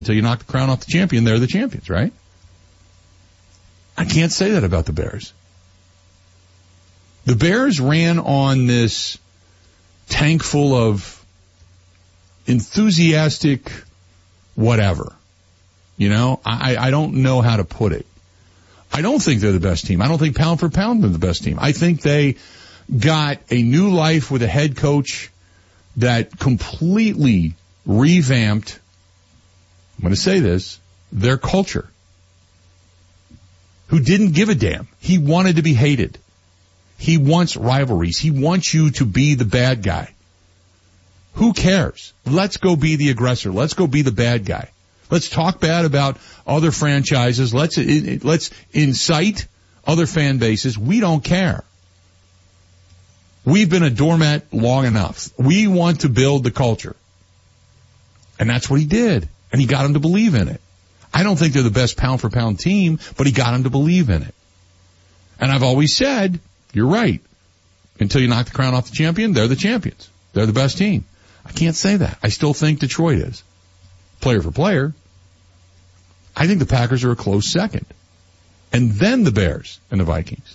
Until you knock the crown off the champion, they're the champions, right? I can't say that about the Bears. The Bears ran on this tank full of enthusiastic whatever. You know, I don't know how to put it. I don't think they're the best team. I don't think pound for pound they're the best team. I think they got a new life with a head coach that completely revamped, I'm going to say this, their culture. Who didn't give a damn. He wanted to be hated. He wants rivalries. He wants you to be the bad guy. Who cares? Let's go be the aggressor. Let's go be the bad guy. Let's talk bad about other franchises. Let's incite other fan bases. We don't care. We've been a doormat long enough. We want to build the culture. And that's what he did. And he got him to believe in it. I don't think they're the best pound for pound team, but he got him to believe in it. And I've always said, you're right. Until you knock the crown off the champion, they're the champions. They're the best team. I can't say that. I still think Detroit is. Player for player. I think the Packers are a close second. And then the Bears and the Vikings.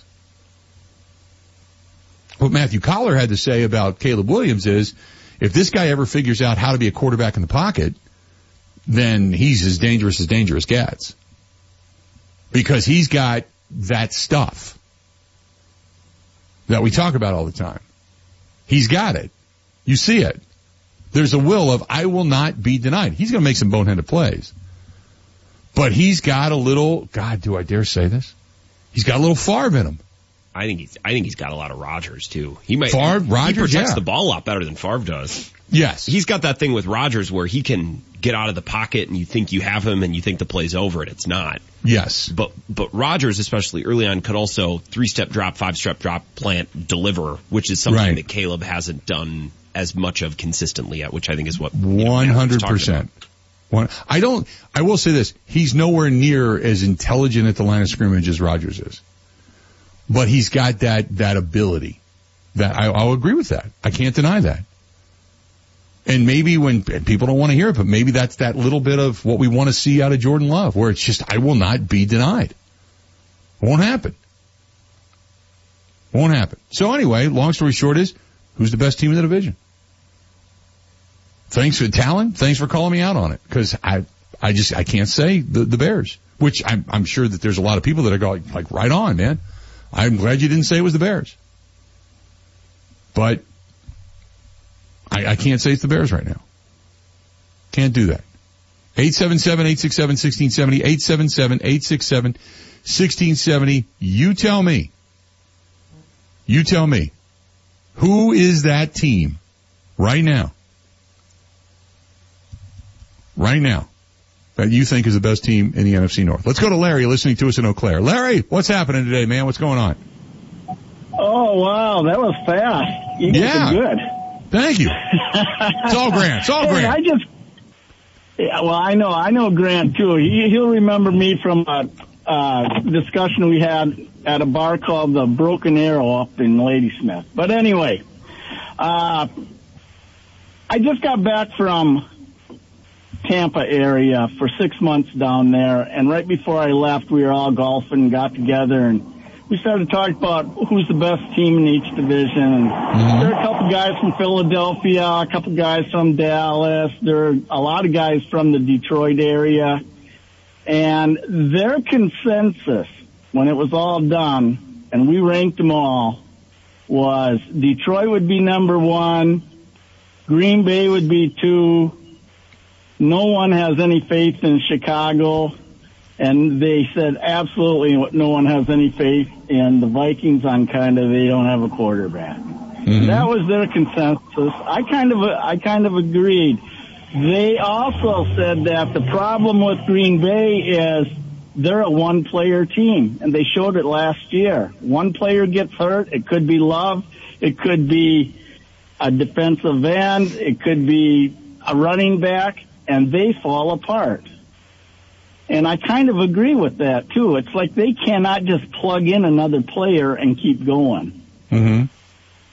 What Matthew Collar had to say about Caleb Williams is, if this guy ever figures out how to be a quarterback in the pocket, then he's as dangerous gets. Because he's got that stuff that we talk about all the time. He's got it. You see it. There's a will of, I will not be denied. He's going to make some boneheaded plays. But he's got a little, God, do I dare say this? He's got a little Favre in him. I think he's got a lot of Rodgers too. He protects the ball a lot better than Favre does. Yes. He's got that thing with Rodgers where he can get out of the pocket and you think you have him and you think the play's over and it's not. Yes. But Rodgers, especially early on, could also 3-step drop, 5-step drop, plant, deliver, which is something that Caleb hasn't done as much of consistently yet, which I think is what 100%. I will say this, he's nowhere near as intelligent at the line of scrimmage as Rodgers is. But he's got that ability. That I'll agree with that. I can't deny that. And maybe when people don't want to hear it, but maybe that's that little bit of what we want to see out of Jordan Love, where it's just, I will not be denied. Won't happen. Won't happen. So anyway, long story short is, who's the best team in the division? Thanks for Talon. Thanks for calling me out on it. Cause I can't say the Bears, which I'm sure that there's a lot of people that are going like, right on, man. I'm glad you didn't say it was the Bears. But I can't say it's the Bears right now. Can't do that. 877-867-1670, 877-867-1670. You tell me. You tell me. Who is that team right now? Right now. That you think is the best team in the NFC North. Let's go to Larry listening to us in Eau Claire. Larry, what's happening today, man? What's going on? Oh, wow. That was fast. You guys are good. Thank you. It's all Grant. It's all Grant. I know Grant, too. He'll remember me from a discussion we had at a bar called the Broken Arrow up in Ladysmith. But anyway, I just got back from Tampa area for 6 months down there, and right before I left, we were all golfing, got together, and we started talking about who's the best team in each division. And there are a couple guys from Philadelphia, a couple guys from Dallas, there are a lot of guys from the Detroit area, and their consensus, when it was all done, and we ranked them all, was Detroit would be number 1, Green Bay would be 2, no one has any faith in Chicago, and they said absolutely no one has any faith in the Vikings on kind of they don't have a quarterback. That was their consensus. I kind of agreed. They also said that the problem with Green Bay is they're a one-player team, and they showed it last year. One player gets hurt. It could be Love. It could be a defensive end. It could be a running back. And they fall apart. And I kind of agree with that, too. It's like they cannot just plug in another player and keep going. So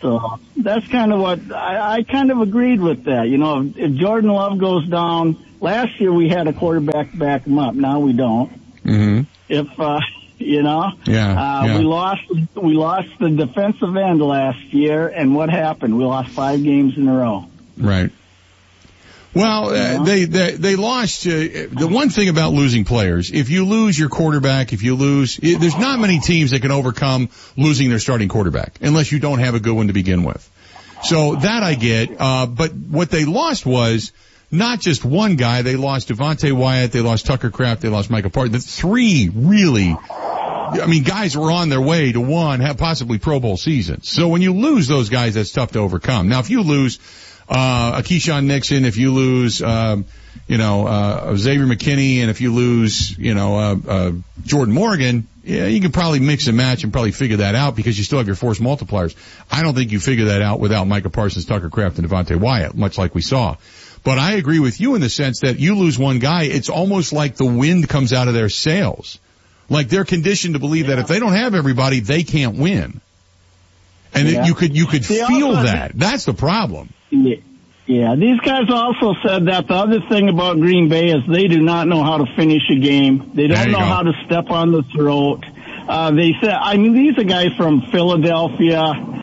So that's kind of what I kind of agreed with that. You know, if Jordan Love goes down, last year we had a quarterback to back him up. Now we don't. Mm-hmm. If, you know, we lost the defensive end last year, and what happened? We lost 5 games in a row. Right. Well, they lost. The one thing about losing players, if you lose your quarterback, there's not many teams that can overcome losing their starting quarterback unless you don't have a good one to begin with. So that I get. But what they lost was not just one guy. They lost Devontae Wyatt. They lost Tucker Kraft. They lost Micah Parsons. 3 really, guys were on their way to possibly Pro Bowl seasons. So when you lose those guys, that's tough to overcome. Now, if you lose a Keyshawn Nixon, if you lose, Xavier McKinney, and if you lose, Jordan Morgan, yeah, you can probably mix and match and probably figure that out because you still have your force multipliers. I don't think you figure that out without Micah Parsons, Tucker Kraft, and Devontae Wyatt, much like we saw. But I agree with you in the sense that you lose one guy, it's almost like the wind comes out of their sails. Like they're conditioned to believe that if they don't have everybody, they can't win. And you could feel that. That's the problem. Yeah, these guys also said that the other thing about Green Bay is they do not know how to finish a game. They don't know how to step on the throat. They said, these are guys from Philadelphia,